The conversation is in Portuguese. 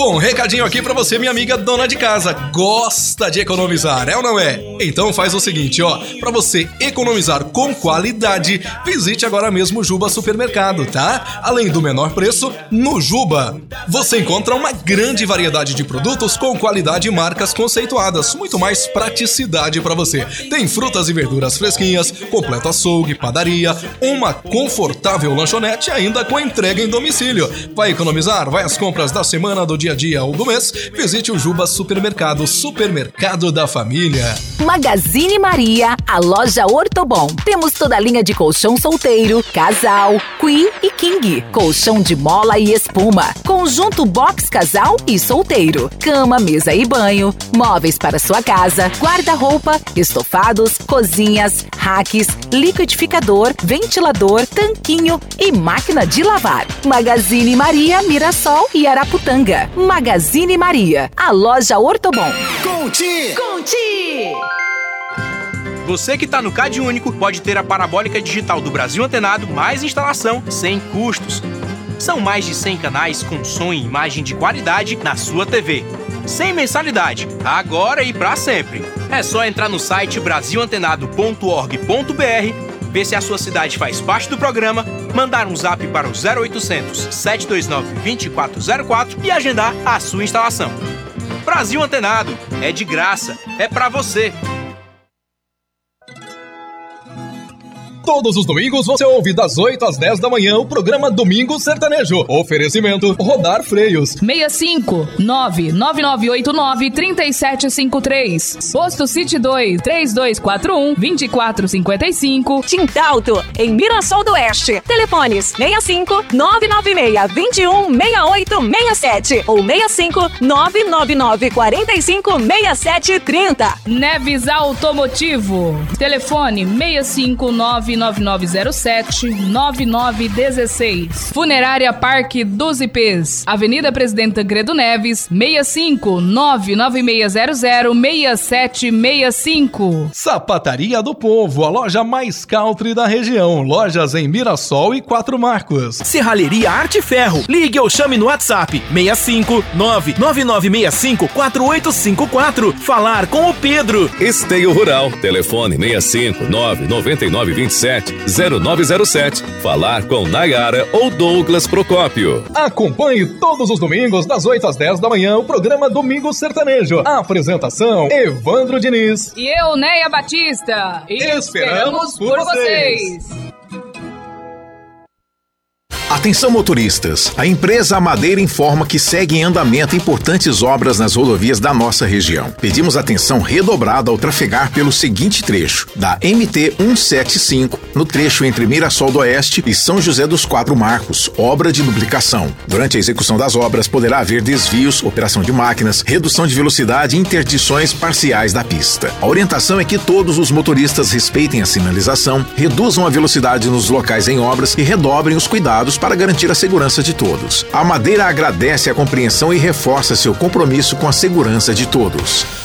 Bom, recadinho aqui pra você, minha amiga dona de casa. Gosta de economizar, é ou não é? Então faz o seguinte, ó. Pra você economizar com qualidade, visite agora mesmo o Juba Supermercado, tá? Além do menor preço, no Juba você encontra uma grande variedade de produtos com qualidade e marcas conceituadas. Muito mais praticidade pra você. Tem frutas e verduras fresquinhas, completo açougue, padaria, uma confortável lanchonete ainda com entrega em domicílio. Vai economizar? Vai às compras da semana, do dia a dia ou do mês? Visite o Juba Supermercado, supermercado da família. Magazine Maria, a loja Ortobon. Temos toda a linha de colchão solteiro, casal, queen e king, colchão de mola e espuma, conjunto box casal e solteiro, cama, mesa e banho, móveis para sua casa, guarda-roupa, estofados, cozinhas, racks, liquidificador, ventilador, tanquinho e máquina de lavar. Magazine Maria, Mirassol e Araputanga. Magazine Maria, a loja Ortobon. Conti! Você que está no Cade Único pode ter a parabólica digital do Brasil Antenado mais instalação sem custos. São mais de 100 canais com som e imagem de qualidade na sua TV. Sem mensalidade, agora e para sempre. É só entrar no site brasilantenado.org.br, ver se a sua cidade faz parte do programa, mandar um zap para o 0800 729 2404 e agendar a sua instalação. Brasil Antenado, é de graça, é pra você. Todos os domingos você ouve das 8 às 10 da manhã o programa Domingo Sertanejo. Oferecimento Rodar Freios. 65-9989-3753. Posto City 2, 3241-2455. Tintalto, em Mirassol do Oeste. Telefones 65-996-216867 ou 65-999-456730. Neves Automotivo. Telefone 659-9907-9916. Funerária Parque dos IPs. Avenida Presidente Tancredo Neves, 65-99600-6765. Sapataria do Povo, a loja mais country da região. Lojas em Mirassol e Quatro Marcos. Serralheria Arte Ferro. Ligue ou chame no WhatsApp 659-9965-4854. Falar com o Pedro. Esteio Rural. Telefone 65-99927-0907. Falar com Nayara ou Douglas Procópio. Acompanhe todos os domingos das 8 às 10 da manhã o programa Domingo Sertanejo. A apresentação Evandro Diniz e eu, Neia Batista. Esperamos por vocês. Atenção motoristas, a empresa Madeira informa que segue em andamento importantes obras nas rodovias da nossa região. Pedimos atenção redobrada ao trafegar pelo seguinte trecho, da MT 175, no trecho entre Mirassol do Oeste e São José dos Quatro Marcos, obra de duplicação. Durante a execução das obras poderá haver desvios, operação de máquinas, redução de velocidade e interdições parciais da pista. A orientação é que todos os motoristas respeitem a sinalização, reduzam a velocidade nos locais em obras e redobrem os cuidados para garantir a segurança de todos. A Madeira agradece a compreensão e reforça seu compromisso com a segurança de todos.